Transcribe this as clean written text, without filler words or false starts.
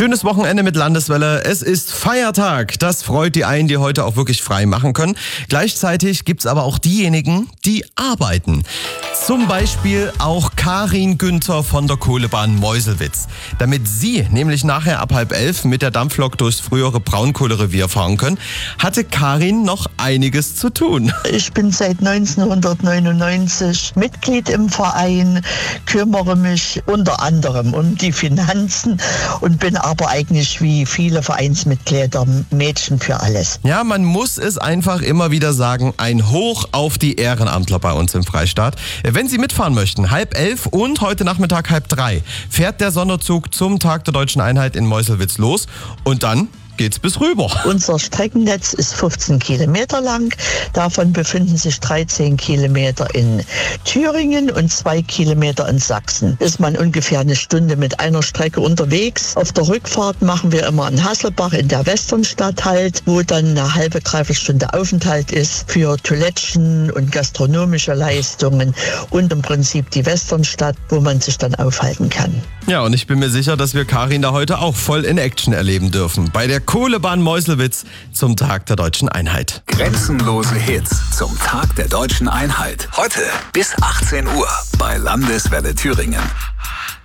Schönes Wochenende mit Landeswelle. Es ist Feiertag. Das freut die einen, die heute auch wirklich frei machen können. Gleichzeitig gibt's aber auch diejenigen, die arbeiten. Zum Beispiel auch Karin Günther von der Kohlebahn Meuselwitz. Damit Sie nämlich nachher ab 10:30 mit der Dampflok durchs frühere Braunkohlerevier fahren können, hatte Karin noch einiges zu tun. Ich bin seit 1999 Mitglied im Verein, kümmere mich unter anderem um die Finanzen und bin aber eigentlich wie viele Vereinsmitglieder Mädchen für alles. Ja, man muss es einfach immer wieder sagen, ein Hoch auf die Ehrenamtler bei uns im Freistaat. Wenn Sie mitfahren möchten, 10:30 und heute Nachmittag 2:30 fährt der Sonderzug zum Tag der Deutschen Einheit in Meuselwitz los und dann geht's bis rüber. Unser Streckennetz ist 15 Kilometer lang. Davon befinden sich 13 Kilometer in Thüringen und 2 Kilometer in Sachsen. Ist man ungefähr eine Stunde mit einer Strecke unterwegs. Auf der Rückfahrt machen wir immer in Hasselbach in der Westernstadt halt, wo dann eine halbe, dreiviertel Stunde Aufenthalt ist für Toilettchen und gastronomische Leistungen und im Prinzip die Westernstadt, wo man sich dann aufhalten kann. Ja, und ich bin mir sicher, dass wir Karin da heute auch voll in Action erleben dürfen. Bei der Kohlebahn Meuselwitz zum Tag der Deutschen Einheit. Grenzenlose Hits zum Tag der Deutschen Einheit. Heute bis 18 Uhr bei Landeswelle Thüringen.